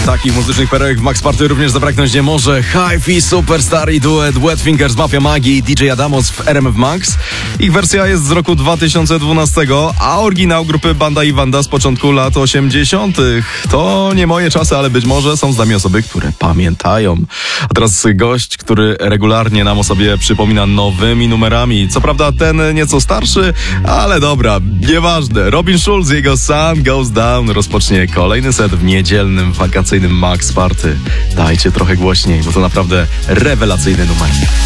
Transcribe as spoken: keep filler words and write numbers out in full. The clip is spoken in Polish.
Takich muzycznych perełek w Max Party również zabraknąć nie może. Hi-Fi, Superstar i duet Wet Fingers, Mafia Magii i D J Adamos w R M F Max. Ich wersja jest z roku dwa tysiące dwunastego, a oryginał grupy Banda i Wanda z początku lat osiemdziesiątych. To nie moje czasy, ale być może są z nami osoby, które pamiętają. A teraz gość, który regularnie nam o sobie przypomina nowymi numerami. Co prawda ten nieco starszy, ale dobra, nieważne. Robin Schulz, jego Sun Goes Down rozpocznie kolejny set w niedzielnym, wakacyjnym Max Party. Dajcie trochę głośniej, bo to naprawdę rewelacyjny numer.